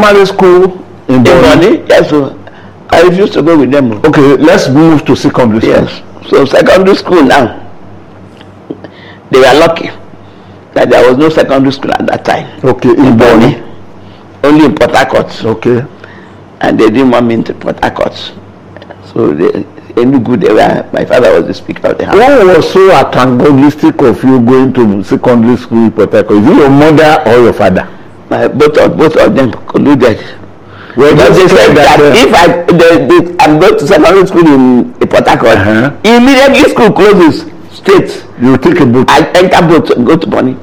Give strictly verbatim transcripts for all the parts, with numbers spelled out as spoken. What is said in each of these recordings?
primary school in Bonny? Yes, so I refused to go with them. Okay, let's move to secondary school. Yes. So secondary school now, they were lucky that there was no secondary school at that time. Okay, in, in Bonny. Only in Port Harcourt. Okay. And they didn't want me into Port Harcourt. So they, any good they were, my father was the speaker of the house. What was so antagonistic of you going to secondary school in Port Harcourt? Is it your mother or your father? My, both of both of them colluded. Well, because they said that, that if I they, they, I'm going to secondary school in, in Port Harcourt, uh-huh. immediately school closes straight. You take a boat. I enter boat and go to Bonny.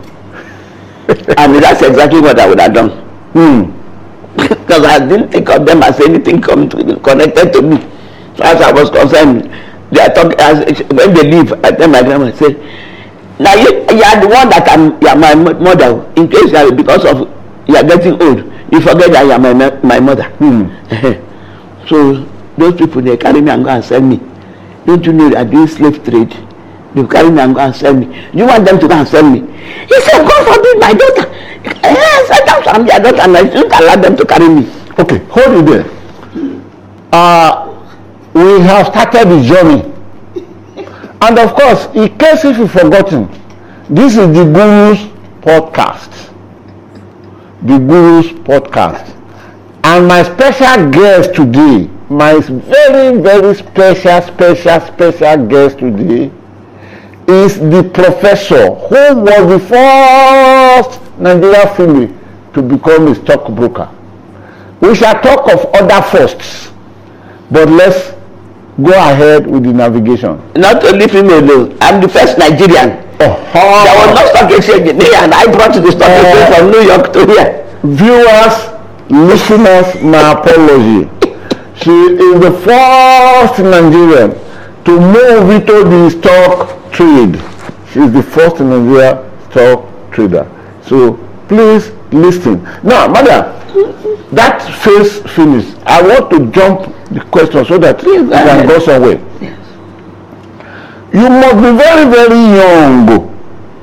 And that's exactly what I would have done. Hmm. Because I didn't think of them as anything come to, connected to me. So as I was concerned, they are talking as when they leave. I tell my grandma, say, "Now you, you are the one that I'm. You are my mother. In case you are, because of you are getting old, you forget that you are my my mother." Hmm. So those people, they carry me and go and sell me. Don't you know that doing slave trade? They carry me and go and sell me. You want them to go and sell me? He said, "God forbid, my daughter." Yes, I thought I'm their daughter, and I shouldn't allow them to carry me. Okay, hold it there. Uh, we have started the journey. And of course, in case if you've forgotten, this is the Guru's podcast. The Guru's podcast. And my special guest today, my very, very special, special, special guest today is the professor who was the first Nigerian female to become a stockbroker. We shall talk of other firsts, but let's go ahead with the navigation. Not only female though, I'm the first Nigerian. Uh-huh. There was no stock exchange in here, and I brought the stock exchange uh, from New York to here. Viewers, listeners, my apology. She is the first Nigerian to move into the stock trade. She is the first Nigerian stock trader. So please listen. Now, madam, that phase finished. I want to jump the question so that you can go somewhere. Yes. You must be very, very young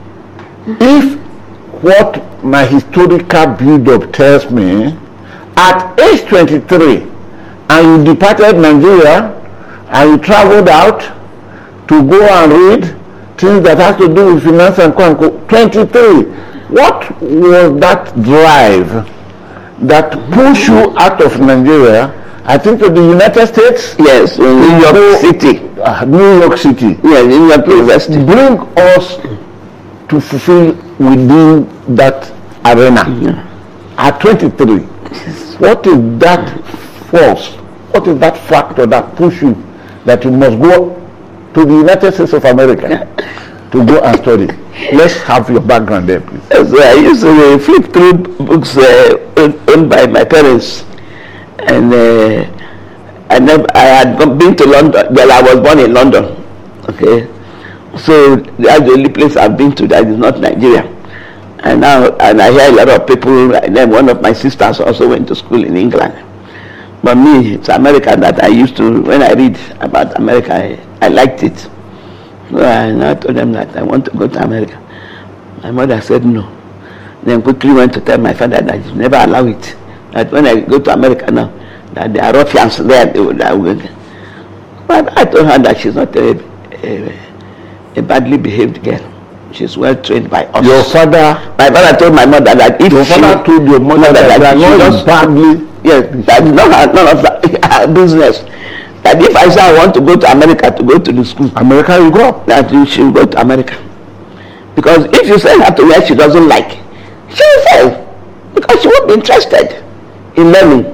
if what my historical build-up tells me, at age twenty-three, and you departed Nigeria and you traveled out to go and read things that has to do with finance and co. twenty-three. What was that drive that pushed you out of Nigeria, I think, to the United States? Yes, in New York go, City. Uh, New York City. Yes, New York University. Bring us to fulfill within that arena. Yeah. At twenty-three, what is that force? What is that factor that pushes you that you must go to the United States of America yeah. to go and study? Let's have your background there, please. So I used to uh, flip through books uh, owned by my parents, and uh, I never, I had been to London. Well, I was born in London. Okay, so that's the only place I've been to that is not Nigeria. And now, and I hear a lot of people. And then one of my sisters also went to school in England. But me, it's America that I used to. When I read about America, I, I liked it. So I now told them that I want to go to America. My mother said no. Then quickly went to tell my father that he never allow it. That when I go to America now, that there are ruffians there. They would, I would. But I told her that she's not a, a, a badly behaved girl. She's well trained by us. Your father, my father told my mother that if your she, father told your mother that, that, that she was badly, yes, that not her, none of her business. That if I say I want to go to America to go to the school, America you go, that she will go to America. Because if you send her to where she doesn't like, she will fail. Because she won't be interested in learning.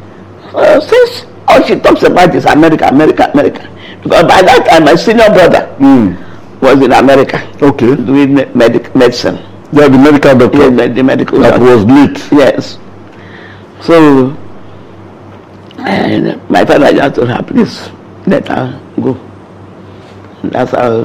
Uh, since all she talks about is America, America, America. Because by that time my senior brother mm. was in America. Okay. Doing medic medicine. Yeah, the medical doctor. Yeah, the medical that doctor. was lit. Yes. So and my father just told her, please let her go. That's how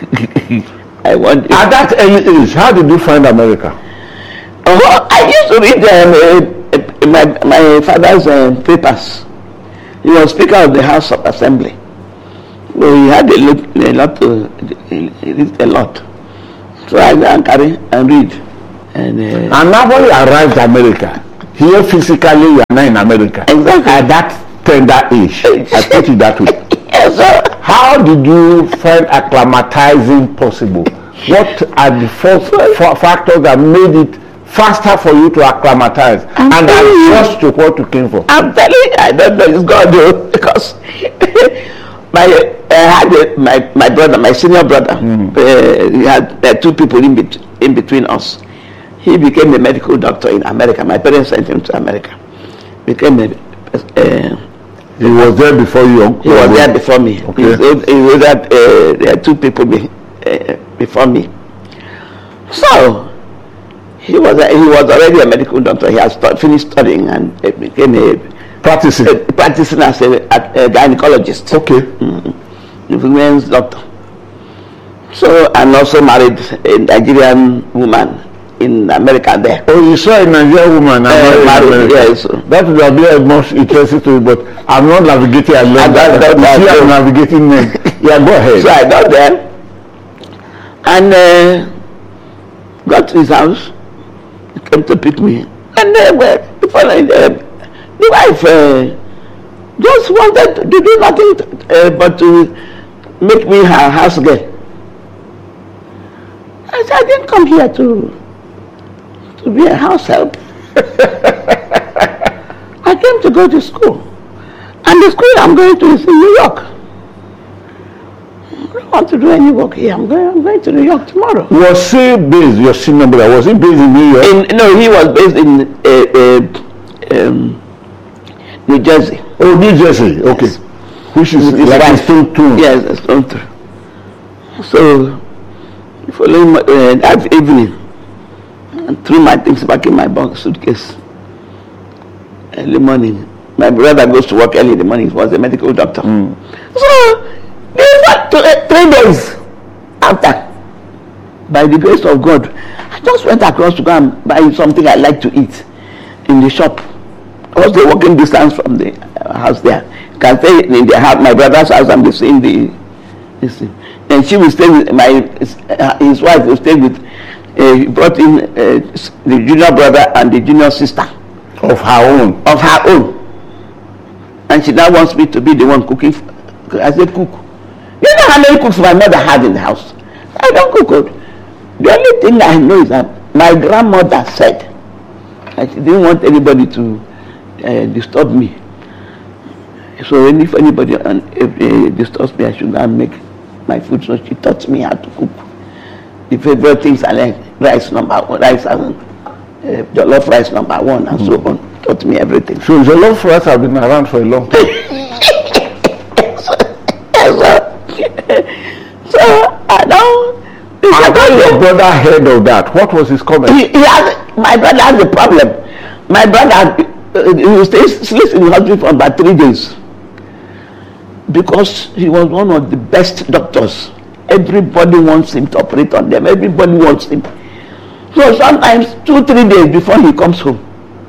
I want it. At that early age, how did you find America? Oh, I used to read um, uh, my, my father's uh, papers. He was Speaker of the House of Assembly. So he had a lot, a lot to he read a lot. So I go and carry and read. And, uh, and now when you arrived in America, Here physically you are not in America. Exactly. At that tender age. I put it that way. Yes, sir. How did you find acclimatizing possible? What are the first f- factors that made it faster for you to acclimatize I'm and adjust to what you came from? I'm telling you, I don't know, it's God though, because my uh, I had a, my my brother, my senior brother. Mm. Uh, he had uh, two people in, bet- in between us. He became a medical doctor in America. My parents sent him to America. Became a. Uh, he was there before you. He was there before me. Okay. He was, he was that uh, there are two people be, uh, before me. So he was a, he was already a medical doctor. He had st- finished studying and uh, became a practicing uh, practicing as a, a, a gynecologist. Okay. Mm-hmm. A women's doctor. So and also married a Nigerian woman in America there. Oh, you saw a Nigerian woman uh, married, married yes. That would have been most interesting to you, but I'm not navigating alone. I got, got, got, you are navigating me. Yeah, go ahead. So I got there and uh, got to his house. He came to pick me. And uh, well, uh, the wife uh, just wanted to do nothing uh, but to make me her house girl. I said, I didn't come here to to be a house help. I came to go to school. And the school I'm going to is in New York. I don't want to do any work here. I'm going, I'm going to New York tomorrow. Was he based, your senior brother, was he based in New York? In, no, he was based in uh, uh, um, New Jersey. Oh, New Jersey, okay. Yes. Which is With like a stone throw. Yes, a stone throw. So, following uh, that evening, and threw my things back in my box suitcase. Early morning, my brother goes to work early in the morning. He was a medical doctor. Mm. So, three days after, by the grace of God, I just went across to go and buy something I like to eat in the shop. I was a walking distance from the uh, house there. You can stay in the house, my brother's house, and be seeing the this thing. And she will stay with my his, uh, his wife will stay with. Uh, he brought in uh, the junior brother and the junior sister of her own. Of her own, and she now wants me to be the one cooking. I said, cook. You know how many cooks my mother had in the house? I don't cook. The only thing I know is that my grandmother said that she didn't want anybody to uh, disturb me. So if anybody uh, if, uh, disturbs me, I should go and make my food. So she taught me how to cook. The favorite things I like, rice number one, rice and uh, jollof rice number one, and mm. so on. Taught me everything. So jollof rice have been around for a long time. so, so, so I know. I got your brother heard of that. What was his comment? He, he has, my brother has a problem. My brother, uh, he stays sleeps in the hospital for about three days because he was one of the best doctors. Everybody wants him to operate on them. Everybody wants him. So sometimes two, three days before he comes home.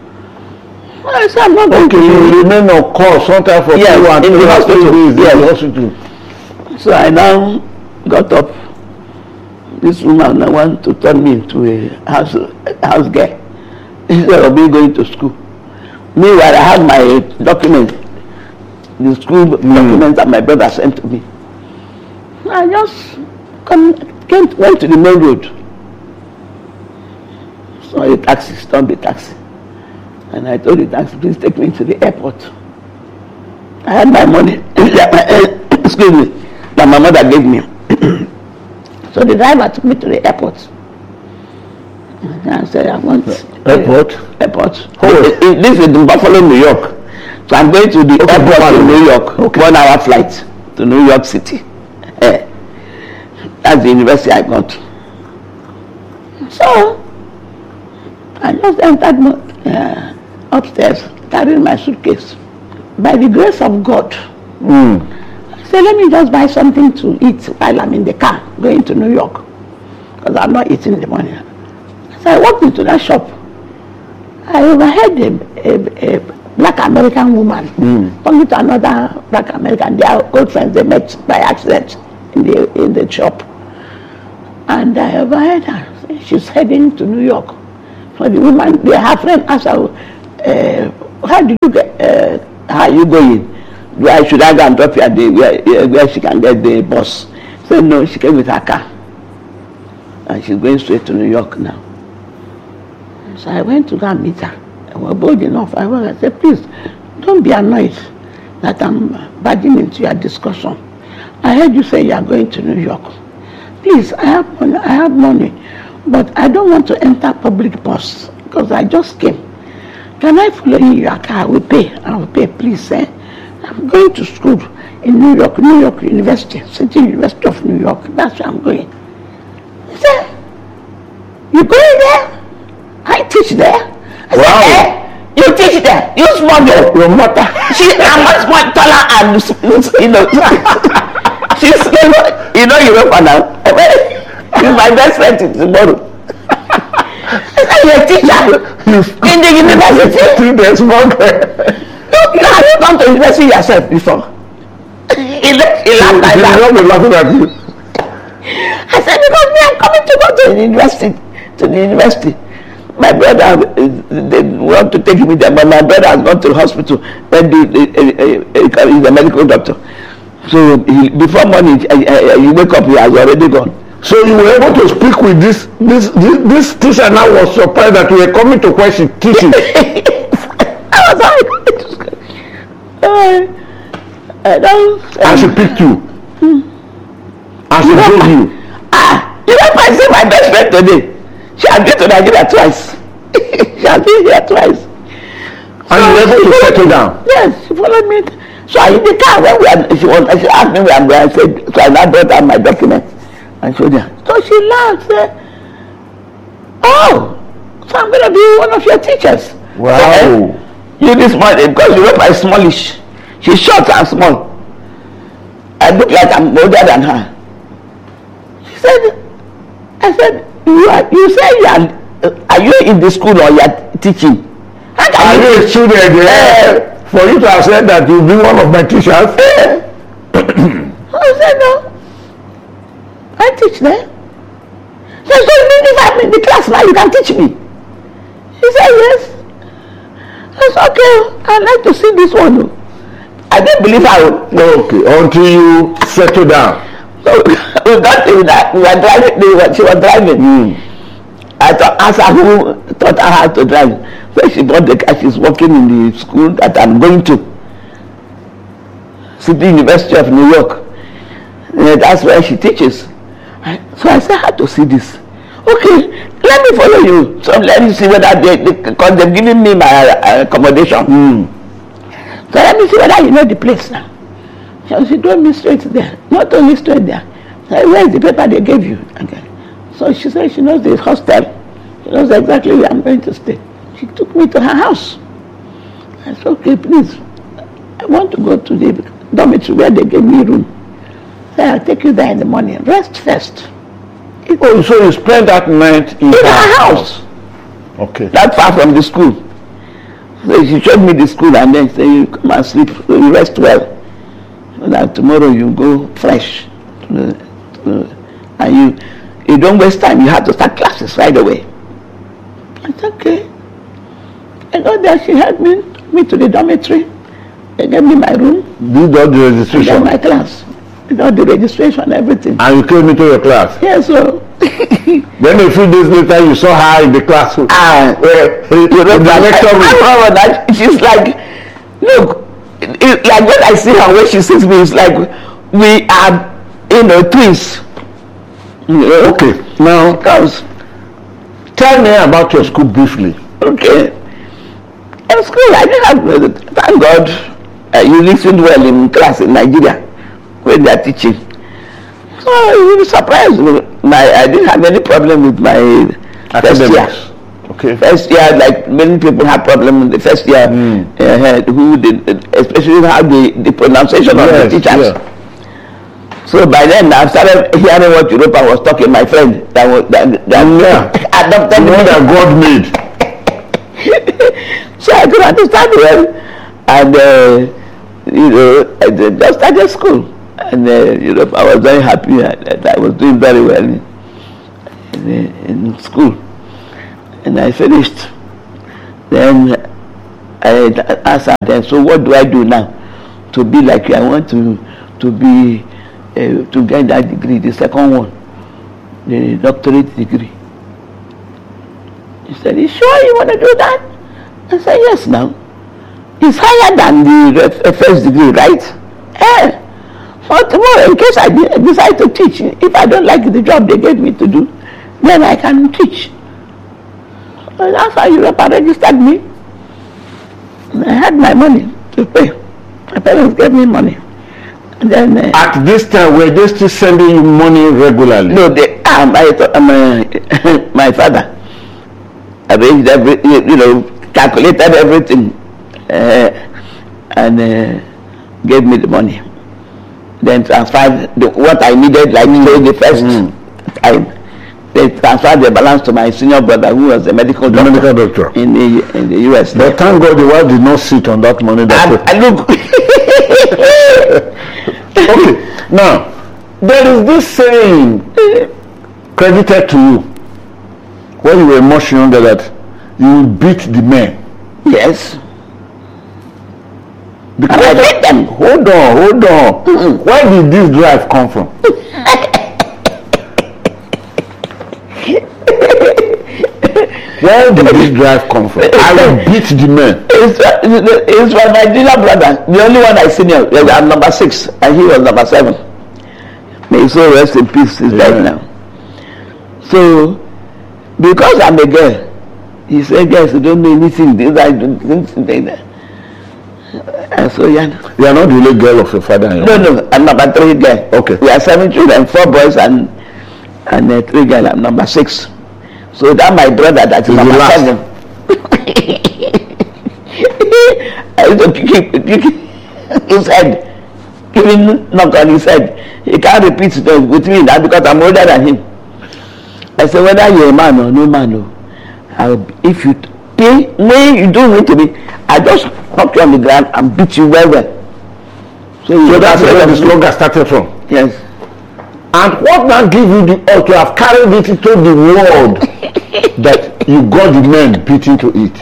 I said, I'm not going okay, to you remain on call sometimes for yes, two and in three the hospital. days Yes. in the hospital. So I now got up. This woman now want to turn me into a house a house girl instead of me going to school. Meanwhile, I had my document, the school mm. documents that my brother sent to me. I just come, came, went to the main road. Saw a taxi, stopped the taxi. And I told the taxi, please take me to the airport. I had my money, excuse me, that my mother gave me. So the driver took me to the airport. And I said, I want... Airport? Uh, airport. Oh, this is in Buffalo, New York. So I'm going to the okay, airport Buffalo. in New York. Okay. One hour flight to New York City. Uh, that's the university I got. So, I just entered uh, upstairs, carrying my suitcase. By the grace of God, mm. I said, let me just buy something to eat while I'm in the car going to New York. Because I'm not eating in the morning. So I walked into that shop. I overheard a, a, a black American woman mm. talking to another black American. They are old friends. They met by accident in the in the shop. And I overheard her. She's heading to New York. So the woman, her friend asked her, uh, how did you get, uh, how are you going? Do I, should I go and drop you at the, where, where she can get the bus? She said, no, she came with her car. And she's going straight to New York now. So I went to go and meet her. I was bold enough. I, went, I said, please, don't be annoyed that I'm barging into your discussion. I heard you say you are going to New York. Please, I have money, I have money, but I don't want to enter public bus because I just came. Can I follow you in your car? I will pay. I will pay, please. Eh? I'm going to school in New York, New York University, City University of New York. That's where I'm going. He said, you going there? I teach there. I Wow. said, eh? You teach there. You small girl. Your mother. She, I'm much more taller and, you know, she's, you know, you know, you know, now. She's my best friend till tomorrow. I said, you're a teacher in the university. There's one girl. You have you gone to university yourself before? He laughed, he laughed like that. She's not laughing at you. I said, because me, I'm coming to go to the university, to the university. My brother, they want to take me there, but my brother has gone to the hospital. Then the, the, uh, uh, he's a medical doctor. So he, before morning, uh, uh, you wake up, he has already gone. So you were able to speak with this this this, this teacher now was surprised that you were coming to question teaching. I was like, uh, I don't. And she picked you. And she told you. Ah, you know, I see my best friend today. She has been to Nigeria twice. She has been here twice. And you were able to settle down. Yes, she followed me. So in the car when we are, she was, she asked me where I'm going. I said, so I now brought out my documents and showed her. So she laughed. Said, oh, so I'm going to be one of your teachers. Wow. So, you this morning, because you look like smallish. She's short and small. I look like I'm older than her. She said, I said, you are, you say you are, uh, are you in the school or you are teaching? How can Are you you a student there? Uh, for you to have said that you'll be one of my teachers? Uh, I said, no. I teach there. She said, so if I'm in the class now, you can teach me. He said, yes. I said, okay, I'd like to see this one. I didn't believe I would. Okay, until you settle down. So we got to that. We were driving. We were, she was driving. Mm. I thought, asked her who taught her how to drive. When she bought the car, she's working in the school that I'm going to. City University of New York. And that's where she teaches. I, so I said, I had to see this. Okay, let me follow you. So let me see whether they, they because they've given me my uh, accommodation. Mm. So let me see whether you know the place now. So she told me straight there. Not only straight there. I said, where is the paper they gave you? Okay. So she said she knows the hostel. She knows exactly where I'm going to stay. She took me to her house. I said, okay, please. I want to go to the dormitory where they gave me room. So I'll take you there in the morning. Rest first. Oh, so you spent that night in, in her house. house? Okay. Not far from the school. So she showed me the school and then said, you come and sleep, you rest well. So that tomorrow you go fresh. To the, to the, and you you don't waste time, you have to start classes right away. I said, okay. I got there, she helped me, took me to the dormitory. They gave me my room. You got the registration? I got my class. I got the registration, everything. And you came into your class? Yes, so. Then a few days later, you saw her in the classroom. Ah, well, you know, in the lecture room. I, I that. She's like, look, it, it, like when I see her, when she sees me, it's like we are, you know, twins. Yeah. Okay, now, Because, tell me about your school briefly. okay, in school, I didn't have, thank God, uh, you listened well in class in Nigeria when they are teaching. So you will be surprised. My, I didn't have any problem with my first year. Okay. First year, like many people have problem in the first year, mm. uh, who did, especially how the, the pronunciation yes, of the teachers. Yeah. So by then I started hearing what Europa was talking. My friend that was that, that yeah. adopted the one that God made. So I could understand well, and uh, you know, I just started school, and uh, you know, I was very happy that I was doing very well in, in, in school, and I finished. Then I answered them, so what do I do now to be like you? I want to to be uh, to get that degree, the second one, the doctorate degree. He said, you sure you want to do that? I said, yes. Now it's higher than the first degree, right? Eh. For tomorrow, in case I decide to teach, if I don't like the job they gave me to do, then I can teach. So that's how Europe registered me. I had my money to pay. My parents gave me money. And then uh, at this time, were they still sending you money regularly? No, they. Um, I, um, uh, my father arranged every, you know, calculated everything, uh, and uh, gave me the money. Then transferred the, what I needed, like say the first mm. time. They transferred the balance to my senior brother, who was a medical doctor, medical doctor. in the in the U S. But thank God the wife did not sit on that money. That and, and look. Okay, now there is this saying credited to you when you were much younger that you will beat the men. Yes. Because I beat them. Hold on, hold on. Mm-hmm. Where did this drive come from? Where did this drive come from? I will beat the men. It's, it's my Nigerian brother, the only one I senior. I'm number six, and he was number seven. May his soul rest in peace. He's dead now. So, because I'm a girl, he said, "Guys, you don't know anything. These I don't think." And so, yeah. You are not the only girl of your father. No, no, no. I'm number three girl. Okay. We are seven children, four boys and and uh, three girls. I'm number six. So that my brother that is number seven. I used to kick, kick, kick his head, even knock on his head. He can't repeat it with me now because I'm older than him. I said, whether you're a man or no man, no, I'll, if you pay when you do it to me, I just knock you on the ground and beat you well, well. So, so that's where the slogan started from. Yes. And what now give you the urge to have carried it into the world that you got the men beating to it?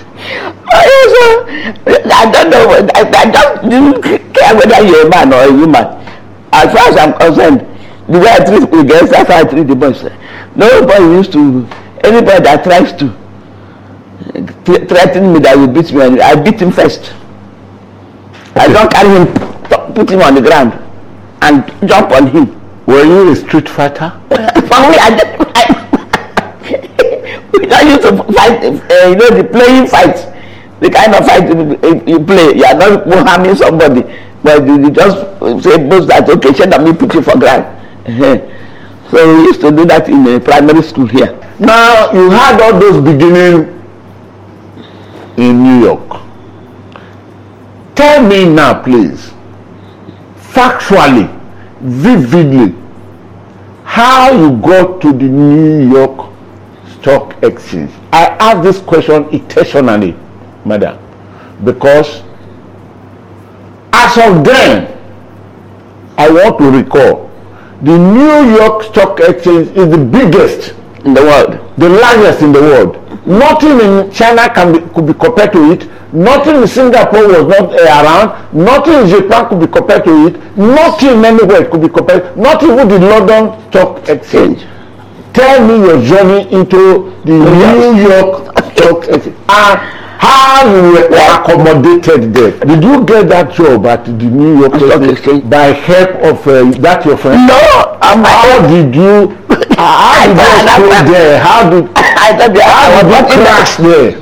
I don't know. I, I just didn't care whether you're a man or a woman. As far as I'm concerned, the way I treat the girls, that's how I treat the boys. Nobody used to, anybody that tries to th- threaten me that will beat me, I beat him first. Okay. I don't carry him, put him on the ground and jump on him. Were you a street fighter? For me, I don't, I, we don't used to fight, uh, you know, the playing fights. The kind of fight you, you play, you are not harming somebody, but you, you just say both that, okay, let me put you for ground. Uh-huh. So we used to do that in a primary school here. Now, you had all those beginning in New York. Tell me now, please, factually, vividly, how you got to the New York Stock Exchange. I ask this question intentionally, madam, because as of then, I want to recall, the New York Stock Exchange is the biggest in the world, the largest in the world. Nothing in China can be, could be compared to it. Nothing in Singapore was not uh, around. Nothing in Japan could be compared to it. Nothing anywhere could be compared. Not even the London Stock Exchange. Tell me your journey into the New York Stock Exchange and how you were accommodated there. Did you get that job at the New York Stock Exchange by help of uh, that your friend? No, I'm how not. did you? How did you go there? How did? I thought how did you crash there?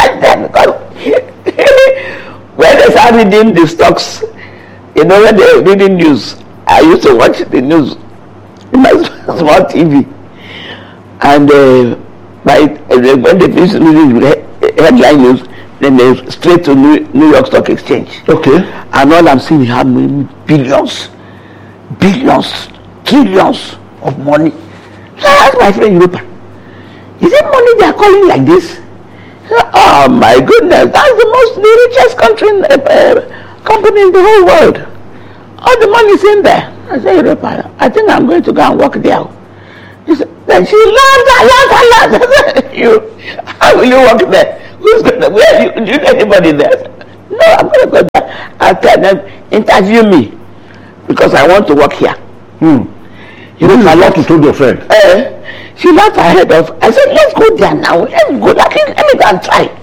When they start reading the stocks, you know, when they're reading news, I used to watch the news in my small T V. And uh, by, uh, when they finish reading the headline news, then they straight to New, New York Stock Exchange. Okay. And all I'm seeing is how many billions, billions, trillions of money. So I asked my friend Europa, is it money they are calling like this? Oh my goodness, that's the most, the richest country in, uh, company in the whole world. All the money is in there. I said, Europa, I think I'm going to go and work there. He said, then she laughed, I laughed, I laughed. I said, you, how will you work there? Who's going to, where, you, do you know anybody there? No, I'm going to go there. I'll tell them, interview me, because I want to work here. Hmm. You know, I love to told your friend. Uh, she laughed ahead of. I said, let's go there now. Let's go. Let me, let me go and try.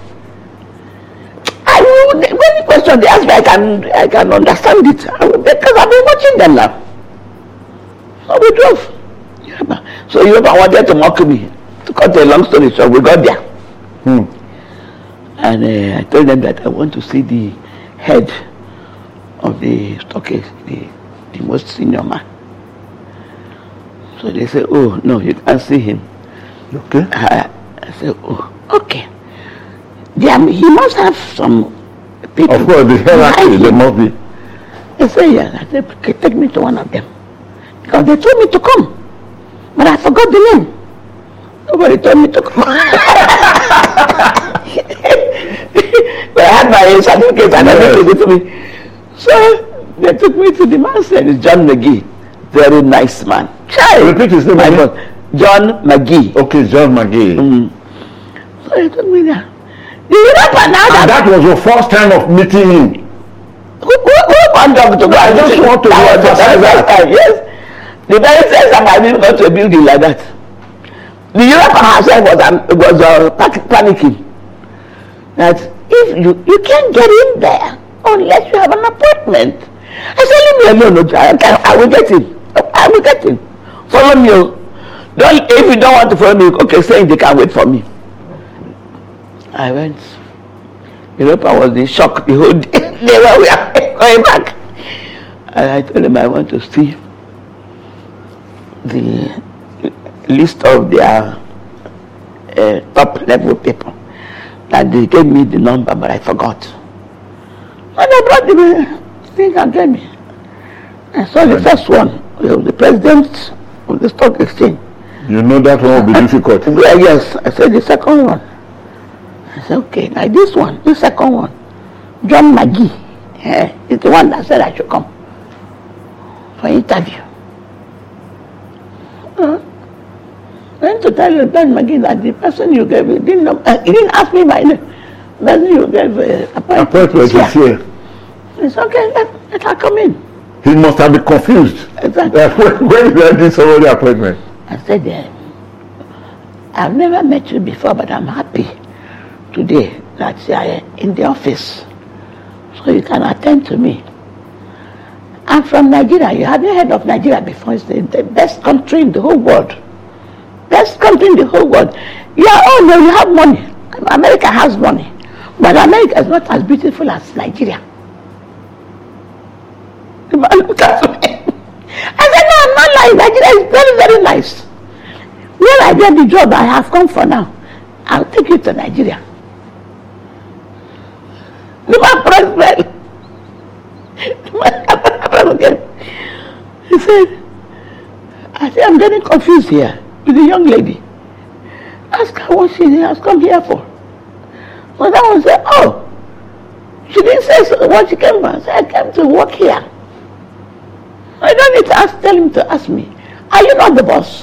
I will. Any question they ask me, I can, I can understand it. I will, because I've been watching them now. So we drove. Yeah. So Yoruba wanted to mock me. To cut a long story short, we got there. Hmm. And uh, I told them that I want to see the head of the stock exchange, the, the most senior man. So they said, oh, no, you can't see him. Okay. I, I said, oh, okay. Yeah, he must have some people. Of course, the hierarchy, there must be. They said, yes. I said, okay, take me to one of them. Because they told me to come. But I forgot the name. Nobody told me to come. But I had my certificate and everything to me. So they took me to the man, said, it's John McGee. Very nice man. Child. Repeat his name again. John McGee. Okay, John McGee. Mm. So he took me there. The European now and that, that was your first time of meeting him. Who, who, who want to go? I just want to emphasize that. Time, yes. The very first time I didn't go to a building like that. The European herself was um, was uh, panicking. That if you you can't get in there unless you have an appointment. I said, leave me alone. I, can, I will get in. I will get in. Follow me. Don't, if you don't want to follow me, okay, saying they can wait for me. I went. Europa was in shock the whole day. They were we are going back. And I told them I want to see the list of their uh, top level people. That they gave me the number, but I forgot. And I brought the thing and gave me. I saw the first one. The president of the stock exchange. You know that one will be difficult. Yeah, yes. I said the second one. I said, okay, now this one, the second one. John McGee. Yeah, is the one that said I should come for interview. Uh, I went to tell John McGee that the person you gave, he didn't, know, uh, he didn't ask me my name. The person you gave uh, appointment. Appointment is here. It's okay, let, let her come in. He must have been confused. Exactly. Uh, when, when you had this already appointment. I said, uh, I've never met you before, but I'm happy today that you are in the office, so you can attend to me. I'm from Nigeria. You haven't heard of Nigeria before. It's the, the best country in the whole world. Best country in the whole world. Yeah, oh no, you have money. America has money, but America is not as beautiful as Nigeria. The man looked at me. I said, no, I'm not lying. Nigeria is very, very nice. When I get the job I have come for now, I'll take you to Nigeria. The man pressed well. The man pressed again. He said, I said, I'm getting confused here with the young lady. Ask her what she has come here for. Well, that one said, oh, she didn't say so, what she came for. I said, I came to work here. I don't need to ask, tell him to ask me, are you not the boss?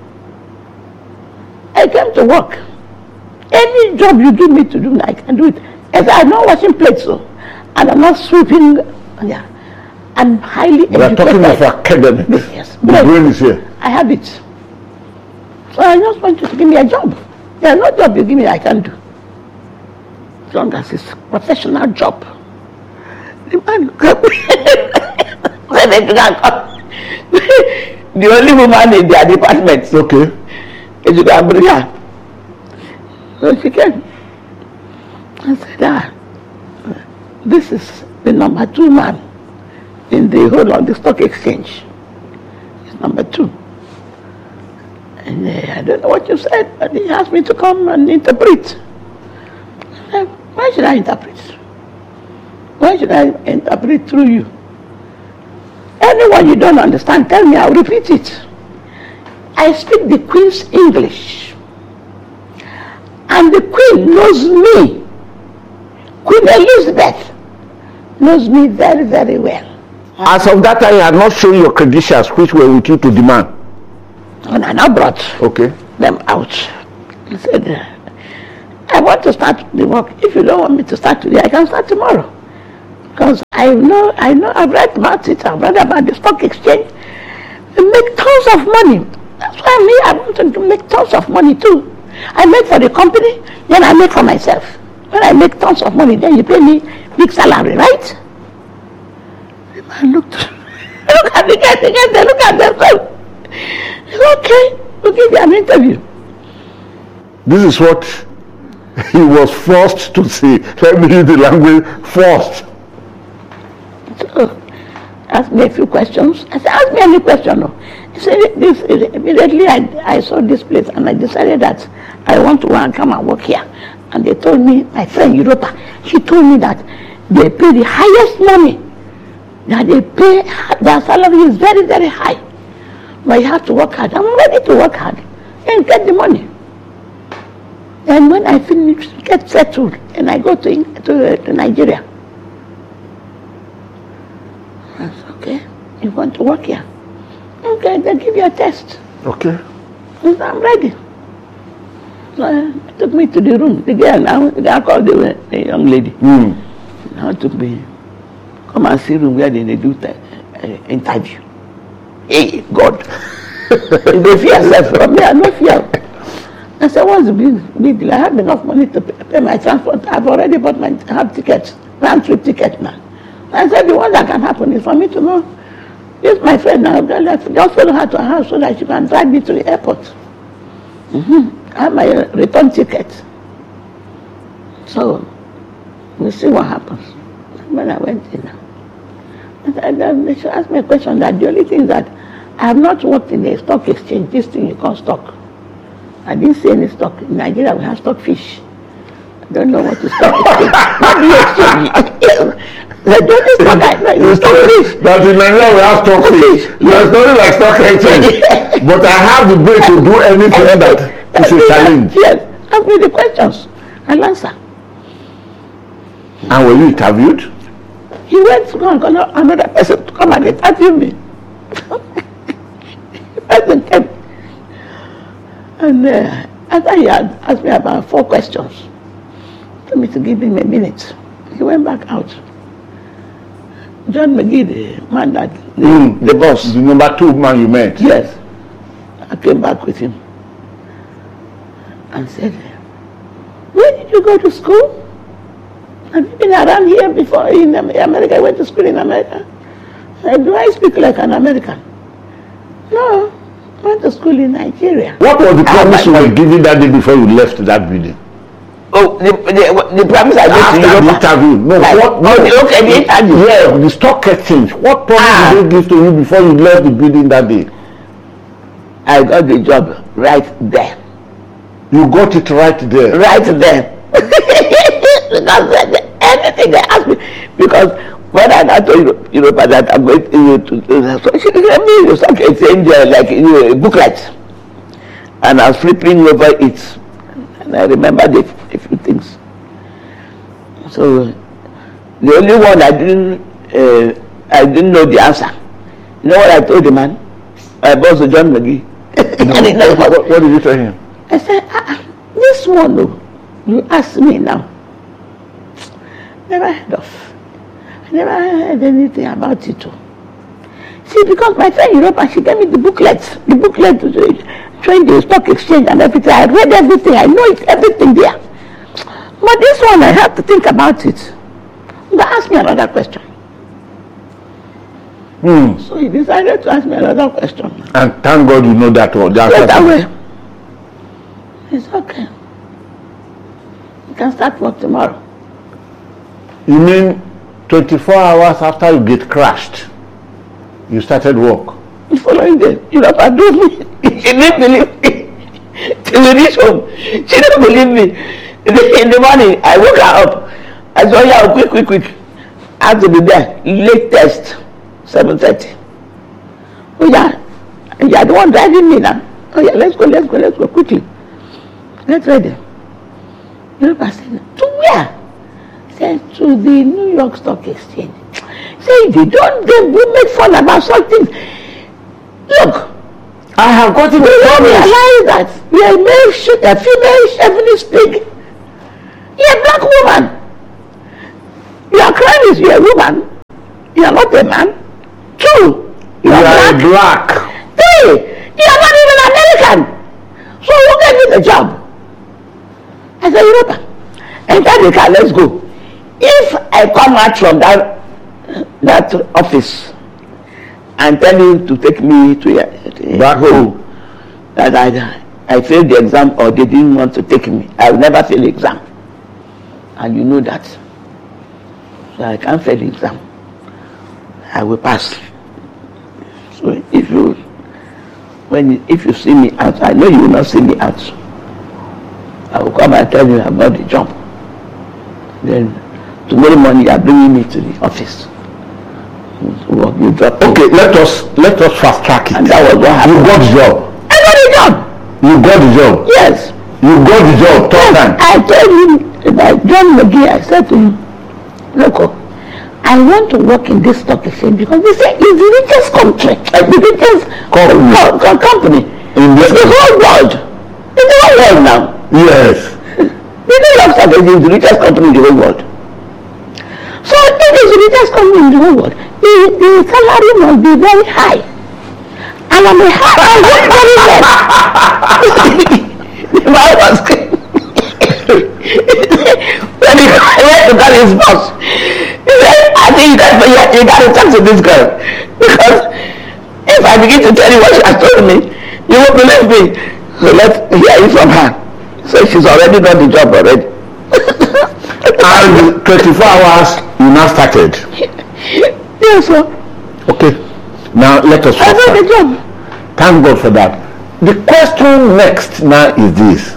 I came to work. Any job you give me to do, I can do it. As I'm not washing plates, so, and I'm not sweeping. Yeah, I'm highly we educated. We are talking of academics. Yes, the brain is here. I have it. So I just want you to give me a job. There's no job you give me I can do. As long as it's a professional job. The man the only woman in their department. Okay. Is you can bring her. So she came. I said, ah, this is the number two man in the whole of the stock exchange. He's number two. And uh, I don't know what you said, but he asked me to come and interpret. I said, why should I interpret? Why should I interpret through you? Anyone you don't understand, tell me, I'll repeat it. I speak the Queen's English. And the Queen knows me. Queen Elizabeth knows me very, very well. As of that time, you had not shown your credentials, which were with you to demand. And I now brought okay. them out. He said, I want to start the work. If you don't want me to start today, I can start tomorrow. Because I know, I know, I've read about it, I've read about the stock exchange. You make tons of money. That's why me, I wanted to make tons of money too. I make for the company, then I make for myself. When I make tons of money, then you pay me big salary, right? The man looked, look at the guy, the guy, they look at themselves. Okay, we'll give you an interview. This is what he was forced to say. Let me use the language, forced. So, asked me a few questions. I said, ask me any question. No. He said, this, immediately I, I saw this place and I decided that I want to want to come and work here. And they told me, my friend Europa, she told me that they pay the highest money. That they pay, their salary is very, very high. But you have to work hard. I'm ready to work hard and get the money. And when I finish, get settled, and I go to, to, to Nigeria. I said, okay, you want to work here? Okay, then give you a test. Okay. I said, I'm ready. So uh, they took me to the room. The girl now, the girl called the, the young lady. Mm. Now took me, come and see room where they do the uh, interview. Hey, God. If they fear yourself from me, I no fear. I said, what's the big, big deal? I have enough money to pay, pay my transport. I've already bought my I have tickets, round trip ticket now. I said, the one that can happen is for me to know. This my friend now, just follow her to her house so that she can drive me to the airport. Mm-hmm. I have my return ticket. So, we'll see what happens. When I went in now, and then they should ask me a question that the only thing is that I have not worked in a stock exchange, this thing you call stock. I didn't see any stock. In Nigeria, we have stock fish. I don't know what is stock exchange. Not the exchange. The only stock I know is stock fish. That in Nigeria, we have stock fish. There's nothing like stock exchange. But I have the brain to do anything that is a challenge. Yes, ask me the questions. I'll answer. And were you interviewed? He went to go and call another person to come and interview me. The person came. And uh, after he had asked me about four questions, he told me to give him a minute. He went back out. John McGee, the man that, the, mm, the boss. The number two man you met. Yes. I came back with him and said, where did you go to school? Have you been around here before in America? I went to school in America. Uh, do I speak like an American? No, I went to school in Nigeria. What was the promise you were given that day before you left that building? Oh, the, the, the promise I After gave to the you. interview. No, Like, what? No. Okay, okay, the interview. Yeah, the stock exchange. What promise Ah. did they give to you before you left the building that day? I got the job right there. You got it right there. Right there. Because anything they asked me, because when I got to Europe that I'm going to, to so she gave me stock exchange uh, like you know, a booklet, and I was flipping over it, and I remembered a, a few things. So the only one I didn't, uh, I didn't know the answer. You know what I told the man? My boss, John McGee. No, what, what, what did you tell him? I said, ah, this one, though, you ask me now. Never heard of. I never heard anything about it too. See, because my friend Europa, she gave me the booklet, the booklet to train the stock exchange and everything. I read everything, I know it, everything there. But this one, I have to think about it. But ask me another question. Hmm. So he decided to ask me another question. And thank God you know that one. Straight away. It's okay. You can start work tomorrow. You mean twenty-four hours after you get crashed, you started work? The following day, you know, I drove me. She didn't believe me. Till we reach home, she didn't believe me. In the, in the morning, I woke her up. I said, yeah, quick, quick, quick. I have to be there. Late test, seven thirty. Oh, yeah. You are the one driving me now. Oh, yeah, let's go, let's go, let's go, quickly. Get ready. You know, I said, to where? Said, to the New York Stock Exchange. Say, they don't, they will make fun about something. Look, I have gotten do the you promise. realize that you're a male shoot, a female chauvinist pig? You're a black woman. Your crime is you're a woman. You are not a man. Two, you, You are are black. black. Three, you are not even American. So who gave you the job? I said, Europa, enter the car, let's go. If I come out from that that office and tell you to take me to your to Back home. that I I failed the exam or they didn't want to take me, I will never fail the exam. And you know that. So I can't fail the exam. I will pass. So if you when if you see me out, I know you will not see me out. I will come and tell you about the job. Then tomorrow morning you are bringing me to the office. Work, you drop Okay, let us let us fast track it. And that was what You happened. got the job. I got the job. You got the job. Yes. You got the job. Third Yes. time. I told him that John McGee, I said to him, look, oh, I want to work in this stock exchange because they say it's the richest country, uh, the richest Company. co- co- company In in this the whole world. In the whole world now. Yes. The New York Stock Exchange is the richest company in the whole world. So if it's the richest company in the whole world, the, the salary must be very high. And I'm a high, I work very well. The man was when he went to carry his boss, he said, I think you got, you, you got to talk to this girl. Because if I begin to tell you what she has told me, you won't believe me. So let's hear it from her. So she's already done the job already. And twenty-four hours you now started. Yes, sir. Okay. Now let us I fast got the track. job. Thank God for that. The question next now is this.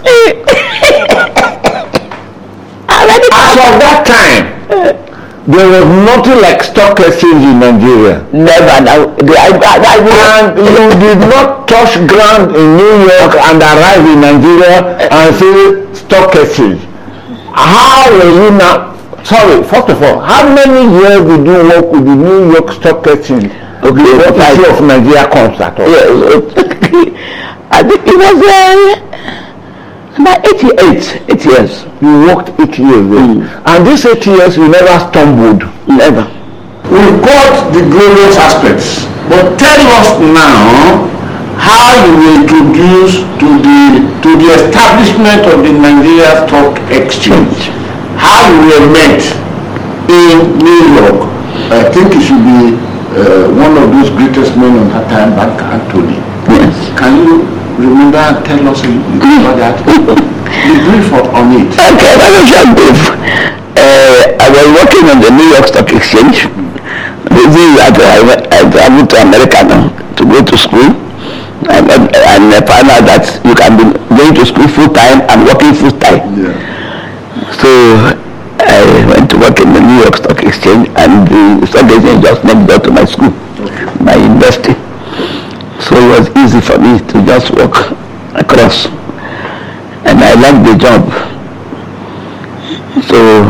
Already. As of that time, there was nothing like stock exchange in Nigeria. Never now. The, I, I, I, And you did not touch ground in New York and arrive in Nigeria and say stock exchange. How were you now? Sorry, first of all, how many years did you work with the New York Stock Exchange? Okay, What five. issue of Nigeria comes at all? Yes. I think it was uh, about eighty-eight, eight years. You worked eight years there. Mm. And these eight years you never stumbled. Never. We got the glorious aspects, but tell us now how you were introduced to the to the establishment of the Nigeria Stock Exchange. How you were met in New York. I think it should be uh, one of those greatest men of that time, Bank Anthony. Yes. Can you remember and tell us a little bit about that? The brief on it. Okay, that was just brief. Uh, I was working on the New York Stock Exchange. The thing is that I, I traveled to America now to go to school. And, and, and I found out that you can be going to school full time and working full time. Yeah. So I went to work in the New York Stock Exchange, and the stock exchange just next door to my school, my university. So it was easy for me to just walk across, and I liked the job. So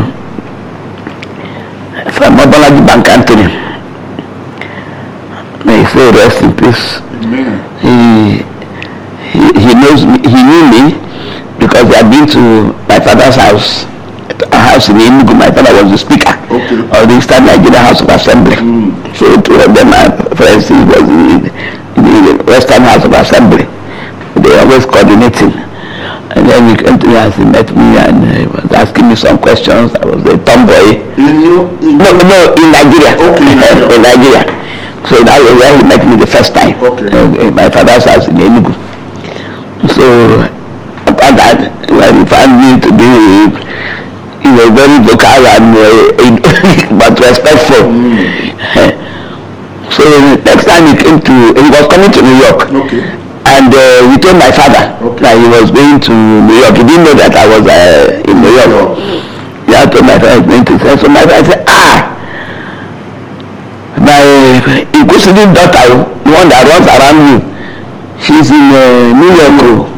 from Mobolaji Bank Anthony, may he say rest in peace. Amen. He, he he knows me, he knew me because I had been to my father's house, a house in Enugu. My father was the speaker Okay. of the Eastern Nigeria House of Assembly. Mm. So two of them are friends. He was in, in the Western House of Assembly. They always coordinating. And then he came to me and he met me and he was asking me some questions. I was a tomboy. In you, in No, no, in Nigeria. Okay, in Nigeria. in Nigeria. So that was where he met me the first time. Okay. Uh, in my father's house in Enugu. So after that, when he found me to be, he was very vocal and uh, but respectful. Mm. So next time he came to, he was coming to New York. Okay. And uh, he told my father Okay. that he was going to New York. He didn't know that I was uh, in New York. He had told my father he was going to say, so my father said, ah, my inquisitive daughter, the one that runs around you, she's in uh, New York.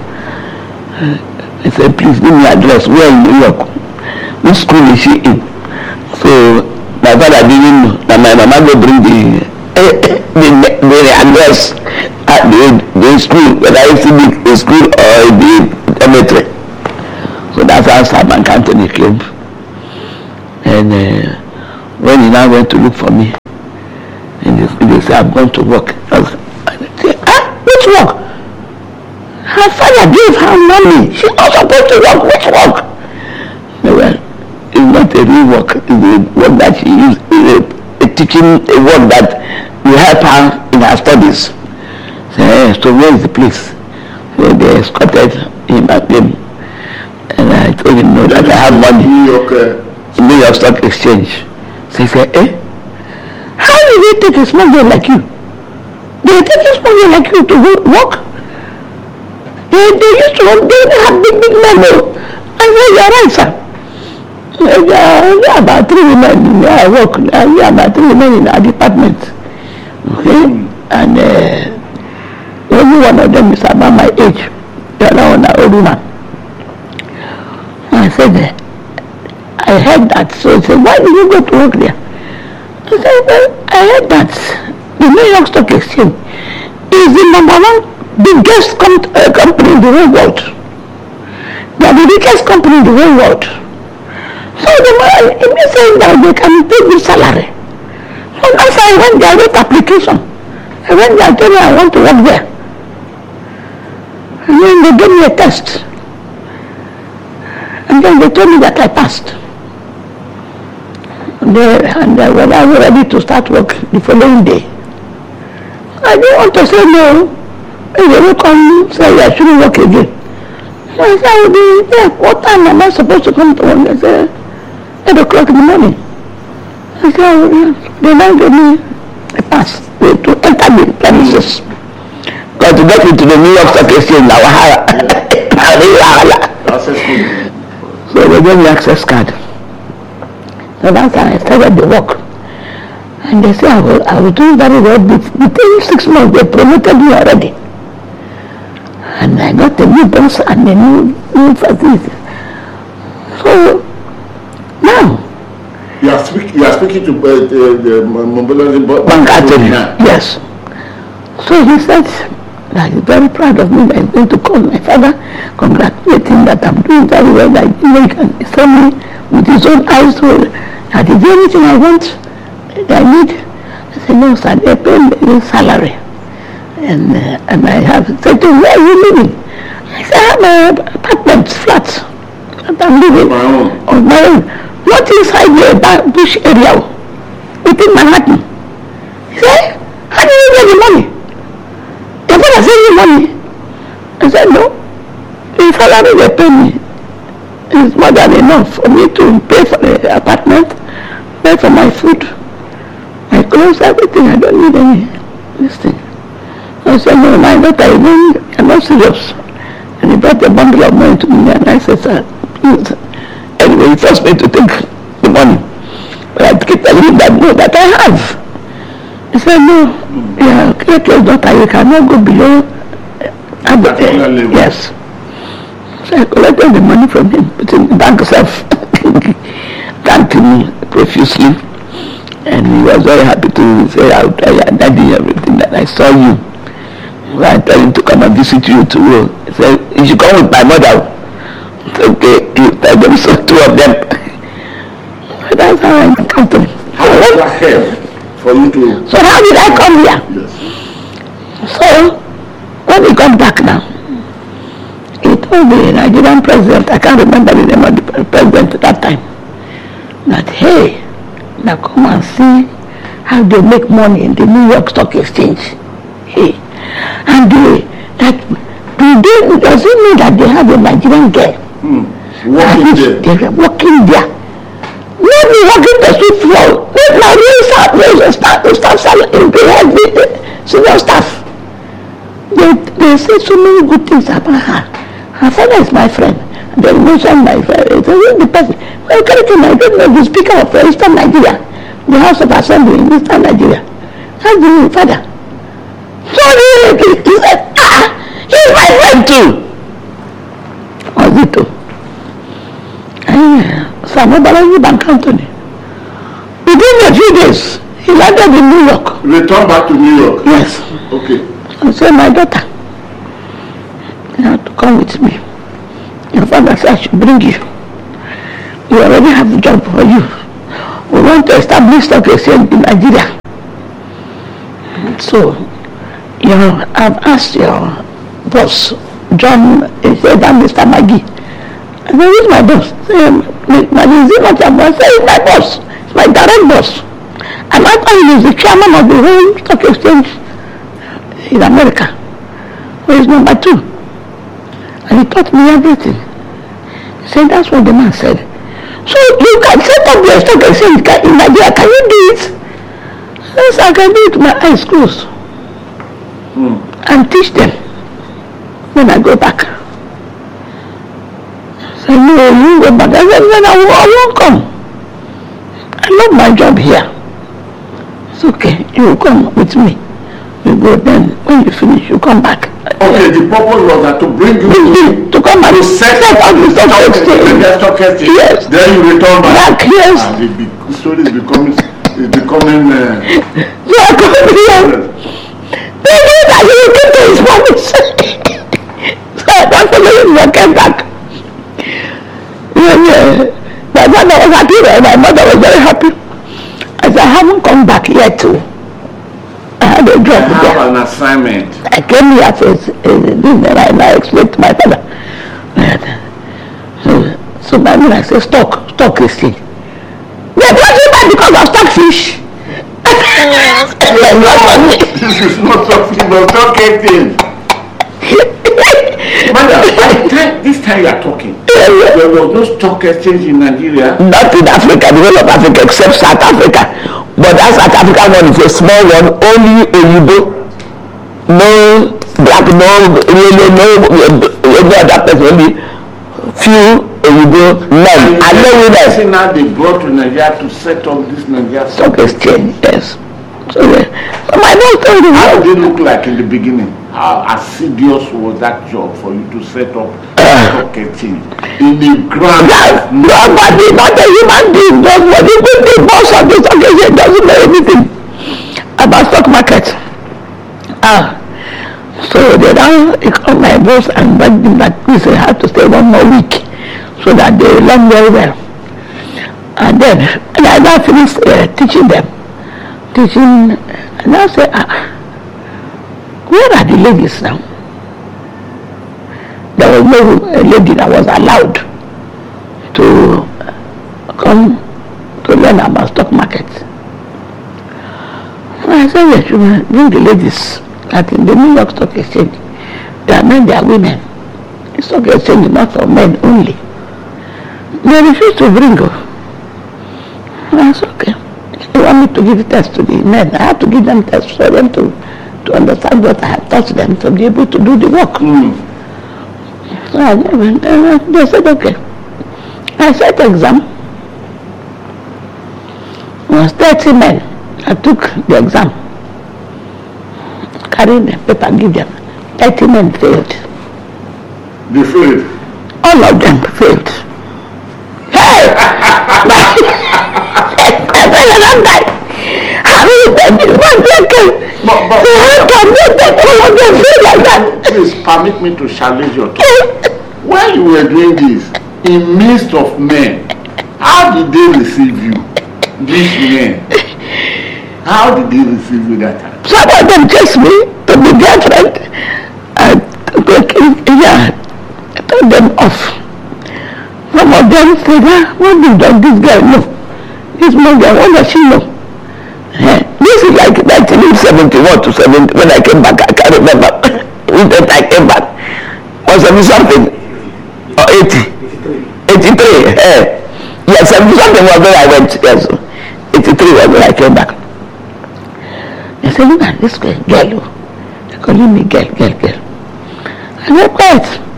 I said, please give me address. Where in New York? Which school is she in? So my father didn't know that my mama go bring the the, the address at the, the school, whether it's in the school or the dormitory. So that's how Sir Bank Anthony came. And uh, When he now went to look for me, and they, they said, I'm going to work. I was, I said, ah, which work? Her father gave her money. She's not supposed to work. Which work? Well, it's not a real work. It's a work that she used. It's a, a teaching, a work that will help her in her studies. So, hey, so where is the place? So they escorted him and him. And I told him, no, that I have money. New York, uh, New York Stock Exchange. So he said, eh? How did they take a small girl like you? They take a small girl like you to go work? They, they used to work, they have big, big men. I said, you're right, sir. There are about three women where I work. There are about three women in our department. Okay? And uh, only one of them is about my age. The other one, an old woman. I said, I heard that. So he said, why did you go to work there? I said, well, I heard that the New York Stock Exchange is the number one biggest com- uh, company in the whole world. They are the biggest company in the whole world. So the man, it means that they can pay good salary. So that's why I went there, I wrote application. I went there, I told them I want to work there. And then they gave me a test. And then they told me that I passed. And, they, and uh, when I was ready to start work the following day, I didn't want to say no. And they will come and say I shouldn't work again. So I said, I will be there. What time am I supposed to come to work? They said, eight o'clock in the morning. I said, they now gave me a pass to enter the premises. Got to get into the New York Stock Exchange now. access code. So they gave me access card. So that's how I started the work. And they say I was, I was doing very well. Within six months they promoted me already. And I got a new boss and a new, new facility. So now You are, speak, you are speaking to uh, the, the Mobility Bank Attorney. Yes. So he said that he's very proud of me that he's going to call my father, congratulate him that I'm doing very well, that he can tell me with his own eyes so that is there anything I want, that I need. I said, no sir, they pay me the salary. And uh, and I have said to him, where are you living? I said, I have an apartment, flat, that I'm living my own. on my own. Not inside the bush area, within Manhattan. He said, how do you get the money? Your father sent you money. I said, no. The salary they pay me is more than enough for me to pay for the apartment, pay for my food, my clothes, everything. I don't need any this thing. I said, no, my daughter, you're not serious. And he brought a bundle of money to me, and I said, sir, please. Anyway, he forced me to take the money. But I keep telling him that no, that I have. He said, no, yeah, Creator's daughter, you cannot go below uh, yes. So I collected the money from him, put in the bank itself, thanked me profusely. And he was very happy to say, I'll tell your daddy everything that I saw you. So I told him to come and visit you too. He said, you should come with my mother. Okay, you tell them so, two of them. That's how I come to. How was that help for you to? So how did I come here? Yes. So when we got back now, he told the Nigerian president, I can't remember the name of the president at that time, that hey, now come and see how they make money in the New York Stock Exchange. Hey, and they, that do they, does it mean that they have a Nigerian girl? Hmm. Working there. They were working there. Not be working the street floor. Not my real staff, real staff, the staff salary, they had the senior staff. They, they say so many good things about her. Her father is my friend. They mention my friend. It's the person. Well, Karikin, I don't know the speaker of Eastern Nigeria, the House of Assembly in Eastern Nigeria. That's the father. So he said, ah, he's my friend too. Ozito. So Mobility Bank Anthony. Within a few days, he landed in New York. Return back to New York. Yes. Okay. I said, my daughter, you have to come with me. Your father said I should bring you. You already have a job for you. we want to establish stock exchange in Nigeria. So, you know, I've asked your boss, John, he said, I'm Mister Maggie. I said, who's my boss? He said, Maggie, is it not your boss? I said, it's my boss. It's my direct boss. And I thought he was the chairman of the whole stock exchange in America. Who is number two. And he taught me everything. He said, that's what the man said. So you can set up your stock exchange in Nigeria. Can you do it? Yes, I can do it with my eyes closed. Mm. And teach them when I go back. So no, you go back. I said, then I, I won't come. I love my job here. It's okay. You will come with me. You go then. When you finish, you come back. Okay, the purpose was that to bring you to, to come and to set up the stock exchange. Stock exchange. Yes. Then you return back. Back, yes. And the big story is becoming is becoming. Uh, yeah, coming here. They knew that he would get to his promise. So that's the reason I came back. Yeah, yeah. My mother was happy, and my mother was very happy. I said, I haven't come back yet too. I had a job I have there. an assignment. I came here for dinner and I explained to my father. So, so my mother said, stock, stock exchange. They brought you back because of stockfish. This is not something about stock exchange. Madam, by the time, this time you are talking, there was no stock exchange in Nigeria. Not in Africa, the whole of Africa except South Africa. But that South African one is a small one, only Oyibo. No black, no really, no any other person, only few Oyibo men. And no women. Now they brought to Nigeria to set up this Nigeria stock exchange, yes. So, uh, so my boss told me, how did it look like in the beginning? How assiduous was that job for you to set up stock exchange in the ground? Yes, nobody, not a human being, just what you put the boss of the stock exchange doesn't know anything about stock market. Ah, so they now called my boss and begged him that we say have to stay one more week so that they learn very well. And then and I now finished uh, teaching them, teaching, and I say, ah, where are the ladies now? There was no lady that was allowed to come to learn about stock market. I said, yes, you bring the ladies that in the New York Stock Exchange, they are men, they are women. The stock exchange is not for men only. They refused to bring her. I said, okay. You want me to give the test to the men? I have to give them tests for them to, to understand what I have taught them to be able to do the work. Mm. So I, they said, okay. I set the exam. It was thirty men. I took the exam. Carrying the paper, give them. thirty men failed. They failed? All of them failed. Hey! I said, I'm like, how is that? One second. But, but, so how can you take all of them fail like that? Please permit me to challenge your talk. While you were doing this, in midst of men, how did they receive you? These men. How did they receive you that time? Some of them chased me to be their friend. I yeah, I took them off. Some of them said, ah, what did this girl know? This mother, what does she know? Eh, this is like nineteen seventy-one to seventy when I came back. I can't remember when I came back. Was it something? Or eighty? eighty-three. Eh. Yes, seventy something was when I went. Yes, eighty-three was when I came back. They said, look at this girl, girl. They're calling me girl, girl, girl. I said, quiet.